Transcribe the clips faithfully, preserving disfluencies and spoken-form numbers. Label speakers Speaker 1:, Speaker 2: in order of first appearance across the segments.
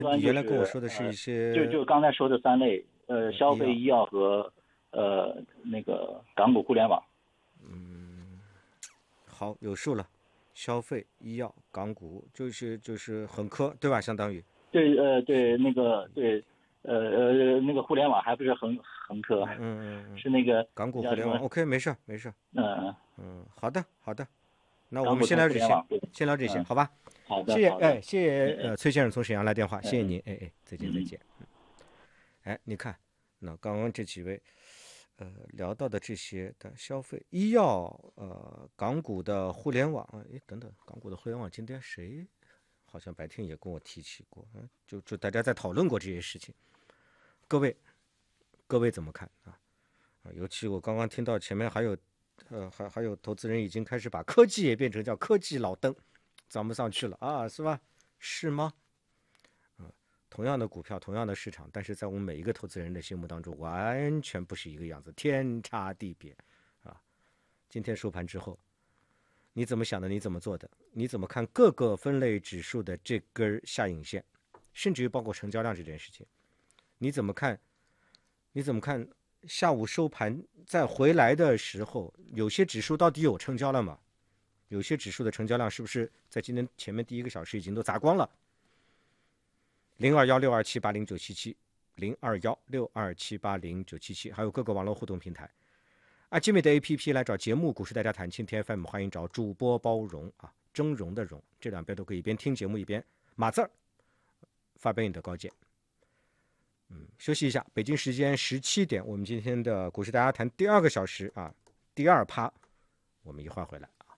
Speaker 1: 你原来跟我说的是一些，
Speaker 2: 呃、就就刚才说的三类，呃，消费、医药和呃那个港股互联网。
Speaker 1: 嗯，好，有数了。消费、医药、港股，就是就是横科，对吧？相当于。
Speaker 2: 对，呃，对，那个对，呃呃，那个互联网还不是横横科，
Speaker 1: 嗯嗯嗯，
Speaker 2: 是那个
Speaker 1: 港股互联网。OK， 没事没事。
Speaker 2: 嗯
Speaker 1: 嗯，好的好的。那我们先聊这些，先聊这些，
Speaker 2: 嗯、
Speaker 1: 好吧？
Speaker 2: 好的，
Speaker 1: 谢谢，
Speaker 2: 好的
Speaker 1: 哎，谢谢，呃，崔先生从沈阳来电话，
Speaker 2: 嗯、
Speaker 1: 谢谢您，哎哎，再见再见。嗯，哎，你看，那刚刚这几位，呃，聊到的这些的消费、医药，呃，港股的互联网，哎，等等，港股的互联网，今天谁好像白天也跟我提起过，嗯，就就大家在讨论过这些事情，各位，各位怎么看啊？啊，尤其我刚刚听到前面还有。呃，还还有投资人已经开始把科技也变成叫科技老登，涨不上去了啊，是吧？是吗？嗯，同样的股票，同样的市场，但是在我们每一个投资人的心目当中，完全不是一个样子，天差地别啊！今天收盘之后，你怎么想的？你怎么做的？你怎么看各个分类指数的这根下影线，甚至于包括成交量这件事情？你怎么看？你怎么看？下午收盘再回来的时候，有些指数到底有成交了吗？有些指数的成交量是不是在今天前面第一个小时已经都砸光了？零二幺六二七八零九七七，零二幺六二七八零九七七，还有各个网络互动平台。阿基美的 A P P 来找节目股市大家谈蜻蜓 F M， 欢迎找主播包容啊，峥嵘的嵘，这两边都可以一边听节目一边码字儿，发表你的高见。嗯，休息一下。北京时间十七点，我们今天的股市大家谈第二个小时啊，第二趴，我们一会儿回来啊。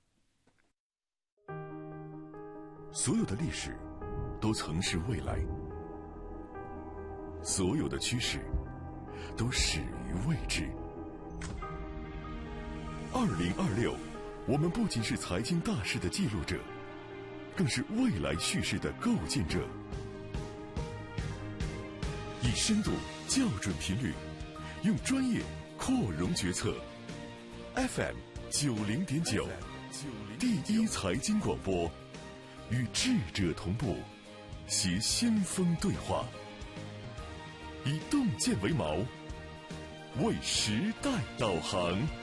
Speaker 3: 所有的历史都曾是未来，所有的趋势都始于未知。二零二六，我们不仅是财经大事的记录者，更是未来叙事的构建者。以深度校准频率，用专业扩容决策。F M 九零点九，第一财经广播，与智者同步，携先锋对话，以洞见为锚，为时代导航。